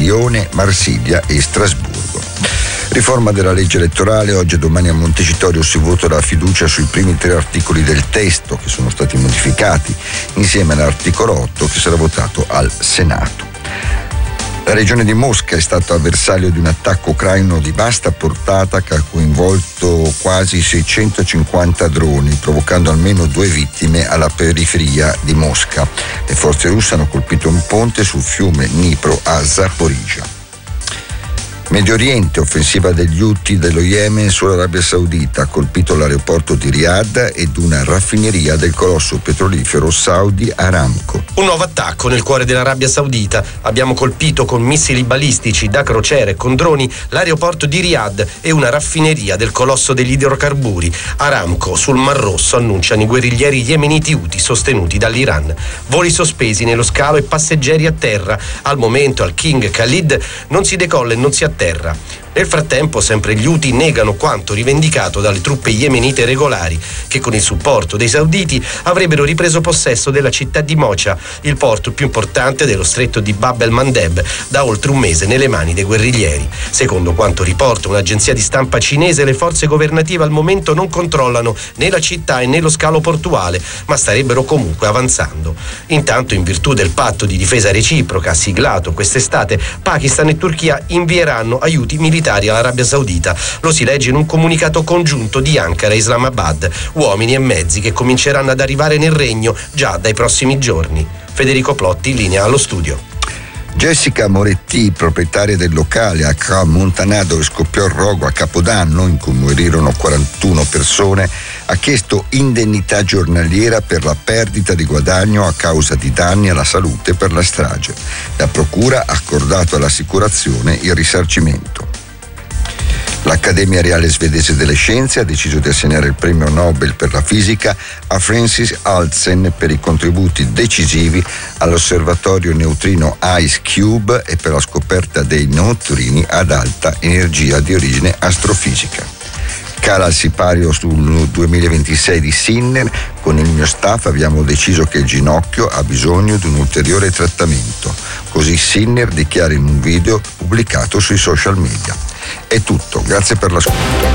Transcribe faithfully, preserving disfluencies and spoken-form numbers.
Lione, Marsiglia e Strasburgo. Riforma della legge elettorale. Oggi e domani a Montecitorio si vota la fiducia sui primi tre articoli del testo che sono stati modificati, insieme all'articolo otto che sarà votato al Senato. La regione di Mosca è stata bersaglio di un attacco ucraino di vasta portata che ha coinvolto quasi seicentocinquanta droni, provocando almeno due vittime alla periferia di Mosca. Le forze russe hanno colpito un ponte sul fiume Dnipro a Zaporizhzhia. Medio Oriente, offensiva degli Houthi dello Yemen sull'Arabia Saudita, ha colpito l'aeroporto di Riyadh ed una raffineria del colosso petrolifero Saudi Aramco. Un nuovo attacco nel cuore dell'Arabia Saudita. Abbiamo colpito con missili balistici da crociere e con droni l'aeroporto di Riyadh e una raffineria del colosso degli idrocarburi. Aramco sul Mar Rosso, annunciano i guerriglieri yemeniti Houthi sostenuti dall'Iran. Voli sospesi nello scalo e passeggeri a terra. Al momento al King Khalid non si decolla e non si atterra. Terra. Nel frattempo, sempre gli Houthi negano quanto rivendicato dalle truppe yemenite regolari, che con il supporto dei sauditi avrebbero ripreso possesso della città di Mocha, il porto più importante dello stretto di Bab el-Mandeb, da oltre un mese nelle mani dei guerriglieri. Secondo quanto riporta un'agenzia di stampa cinese, le forze governative al momento non controllano né la città e né lo scalo portuale, ma starebbero comunque avanzando. Intanto, in virtù del patto di difesa reciproca siglato quest'estate, Pakistan e Turchia invieranno aiuti militari all'Arabia Saudita. Lo si legge in un comunicato congiunto di Ankara e Islamabad, uomini e mezzi che cominceranno ad arrivare nel regno già dai prossimi giorni. Federico Plotti, in linea allo studio. Jessica Moretti, proprietaria del locale a Ca Montanà dove scoppiò il rogo a Capodanno, in cui morirono quarantuno persone, ha chiesto indennità giornaliera per la perdita di guadagno a causa di danni alla salute per la strage. La procura ha accordato all'assicurazione il risarcimento. L'Accademia Reale Svedese delle Scienze ha deciso di assegnare il premio Nobel per la fisica a Francis Altzen per i contributi decisivi all'osservatorio neutrino Ice Cube e per la scoperta dei neutrini ad alta energia di origine astrofisica. Cala il sipario sul duemilaventisei di Sinner. Con il mio staff abbiamo deciso che il ginocchio ha bisogno di un ulteriore trattamento. Così Sinner dichiara in un video pubblicato sui social media. È tutto, grazie per l'ascolto.